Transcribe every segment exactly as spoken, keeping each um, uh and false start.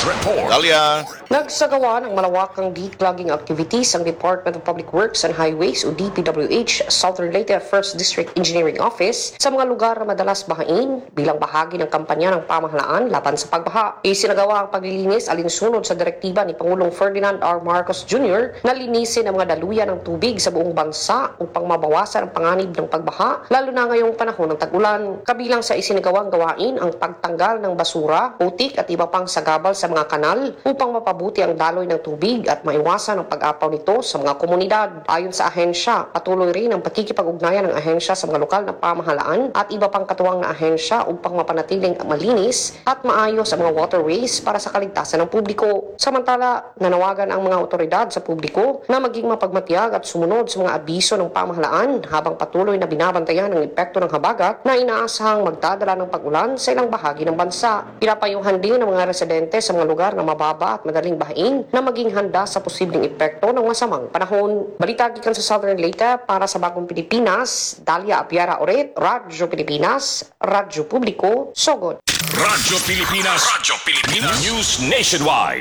Report. Dalia. Nagsagawa ng malawakang declogging activities ang Department of Public Works and Highways o D P W H Southern Leyte First District Engineering Office sa mga lugar na madalas bahain bilang bahagi ng kampanya ng pamahalaan laban sa pagbaha. Isinagawa ang paglilinis alinsunod sa direktiba ni Pangulong Ferdinand R. Marcos Junior na linisin ang mga daluyan ng tubig sa buong bansa upang mabawasan ang panganib ng pagbaha lalo na ngayong panahon ng tag-ulan. Kabilang sa isinagawang gawain ang pagtanggal ng basura, putik at iba pang sagabal sa mga kanal upang mapabuti ang daloy ng tubig at maiwasan ang pag-apaw nito sa mga komunidad. Ayon sa ahensya, patuloy rin ang pakikipag-ugnayan ng ahensya sa mga lokal na pamahalaan at iba pang katuwang na ahensya upang mapanatiling malinis at maayos ang mga waterways para sa kaligtasan ng publiko. Samantala, nanawagan ang mga otoridad sa publiko na maging mapagmatiyag at sumunod sa mga abiso ng pamahalaan habang patuloy na binabantayan ang epekto ng habagat na inaasahang magdadala ng pag-ulan sa ilang bahagi ng bansa. Pinapayuhan din ng mga residente sa mga lugar na mababa at madaling bahain na maging handa sa posibleng epekto ng masamang panahon. Balita gikan sa Southern Leyte para sa Bagong Pilipinas, Dalia Apiara Oret, Radyo Pilipinas, Radyo Publiko, Sogod. Radyo Pilipinas. Radyo Pilipinas. News Nationwide.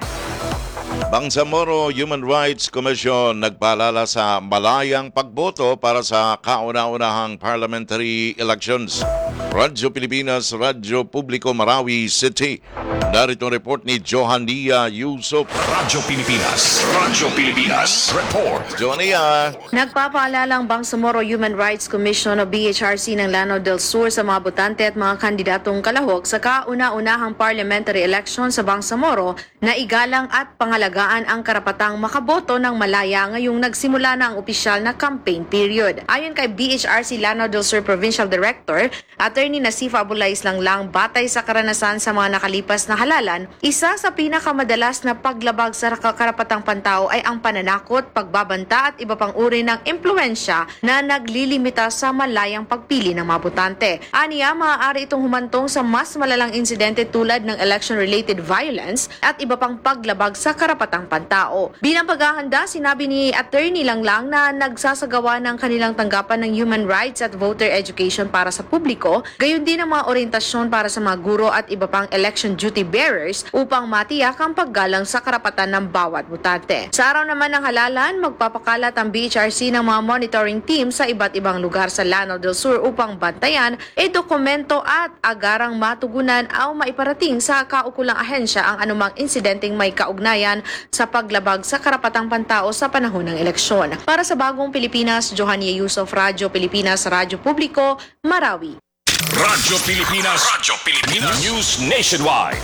Bangsamoro Human Rights Commission nagpaalala sa malayang pagboto para sa kauna-unahang parliamentary elections. Radyo Pilipinas, Radyo Publiko, Marawi City. Narito ang report ni Johania Yusuf. Radyo Pilipinas. Radyo Pilipinas. Report. Johania. Nagpapaalala ang Bangsamoro Human Rights Commission o B H R C ng Lanao del Sur sa mga botante at mga kandidatong kalahok sa kauna-unahang parliamentary election sa Bangsamoro na igalang at pangalagaan ang karapatang makaboto ng malaya ngayong nagsimula na ang opisyal na campaign period. Ayon kay B H R C Lanao del Sur Provincial Director, Attorney Nasifa Abulay Islang-Lang, batay sa karanasan sa mga nakalipas na halalan, isa sa pinakamadalas na paglabag sa karapatang pantao ay ang pananakot, pagbabanta at iba pang uri ng impluensya na naglilimita sa malayang pagpili ng mga botante. Aniya, maaari itong humantong sa mas malalang insidente tulad ng election-related violence at iba pang paglabag sa karapatang pantao. Bilang paghahanda, sinabi ni Attorney Lang-Lang na nagsasagawa ng kanilang tanggapan ng human rights at voter education para sa publiko, gayon din ang mga orientasyon para sa mga guro at iba pang election duty bearers upang matiyak ang paggalang sa karapatan ng bawat botante. Sa araw naman ng halalan, magpapakalat ang B H R C ng mga monitoring team sa iba't ibang lugar sa Lanao del Sur upang bantayan, e-dokumento at agarang matugunan o maiparating sa kaukulang ahensya ang anumang insidenteng may kaugnayan sa paglabag sa karapatang pantao sa panahon ng eleksyon. Para sa Bagong Pilipinas, Johania Yusuf, Radyo Pilipinas, Radyo Publiko, Marawi. Radyo Pilipinas. Radyo Pilipinas. News Nationwide.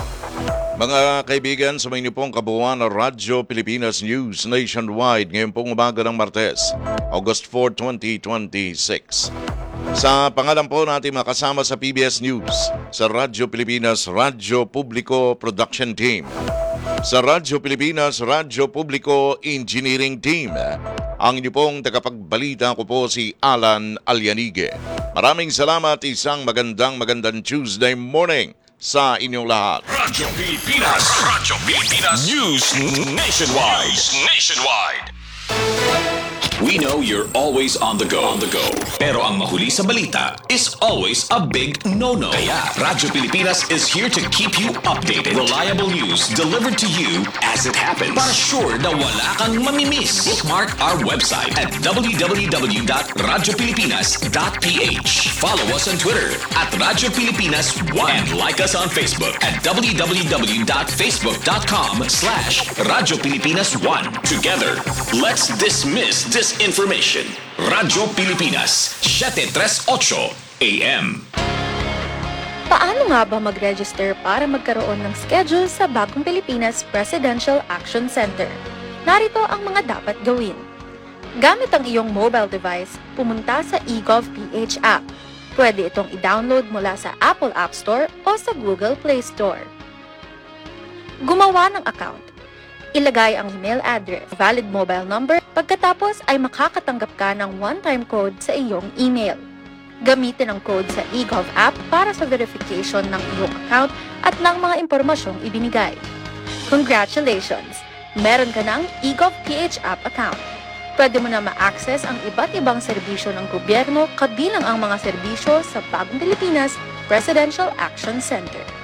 Mga kaibigan, sa mga pong kabuuan ng Radyo Pilipinas News Nationwide ngayong pong umaga ng Martes, August fourth, twenty twenty-six. Sa pangalan po natin makasama sa P B S News, sa Radyo Pilipinas, Radyo Publiko Production Team, sa Radyo Pilipinas, Radyo Publiko Engineering Team. Ang inyo pong tagapagbalita ko po si Alan Alyanige. Maraming salamat, isang magandang magandang Tuesday morning sa inyong lahat. Radyo Pilipinas. Radyo Pilipinas. News Nationwide. News Nationwide. We know you're always on the go. On the go. Pero ang mahuli sa balita is always a big no-no. Kaya Radyo Pilipinas is here to keep you updated. Reliable news delivered to you as it happens. Para sure na wala kang mamimiss. Bookmark our website at w w w dot radyo pilipinas dot p h. Follow us on Twitter at Radyo Pilipinas one. And like us on Facebook at w w w dot facebook dot com slash Radyo Pilipinas one. Together, let's dismiss this information. Radyo Pilipinas, seven thirty-eight A M. Paano nga ba mag-register para magkaroon ng schedule sa Bagong Pilipinas Presidential Action Center? Narito ang mga dapat gawin. Gamit ang iyong mobile device, pumunta sa eGovPH app. Pwede itong i-download mula sa Apple App Store o sa Google Play Store. Gumawa ng account. Ilagay ang email address, valid mobile number, pagkatapos ay makakatanggap ka ng one-time code sa iyong email. Gamitin ang code sa eGov app para sa verification ng iyong account at ng mga impormasyong ibinigay. Congratulations! Meron ka ng eGovPH app account. Pwede mo na ma-access ang iba't ibang serbisyo ng gobyerno kabilang ang mga serbisyo sa Bagong Pilipinas Presidential Action Center.